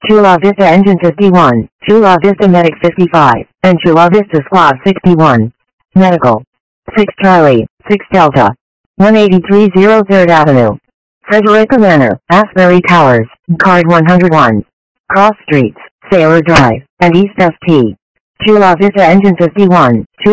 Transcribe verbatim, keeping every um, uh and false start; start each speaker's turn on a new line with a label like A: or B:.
A: Chula Vista Engine fifty-one, Chula Vista Medic fifty-five, and Chula Vista Squad sixty-one. Medical. six Charlie, six Delta. one eighty-three oh third Avenue. Frederica Manor, Asbury Towers, Card one hundred one. Cross Streets, Sailor Drive, and East F T. Chula Vista Engine fifty-one,